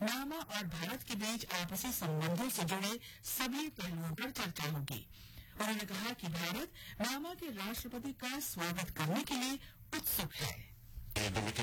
Myanmar और भारत के बीच आपसी संबंधों से जुड़े सभी पहलुओं पर चर्चा होगी। उन्होंने कहा कि भारत म्यांमा के राष्ट्रपति का स्वागत करने के लिए उत्सुक है।